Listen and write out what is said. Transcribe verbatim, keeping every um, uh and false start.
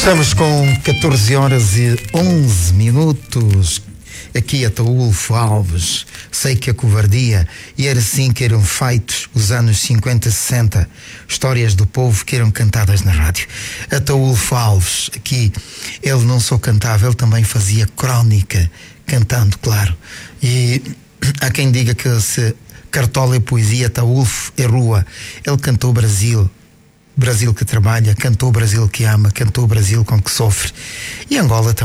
Estamos com catorze horas e onze minutos. Aqui Ataúlfo Alves. Sei que a covardia e era assim que eram feitos os anos cinquenta, sessenta. Histórias do povo que eram cantadas na rádio. Ataúlfo Alves, aqui, ele não só cantava, ele também fazia crónica, cantando, claro. E há quem diga que se Cartola é poesia, Ataúlfo é rua. Ele cantou Brasil. Brasil que trabalha, cantou Brasil que ama, cantou Brasil com que sofre. E Angola também.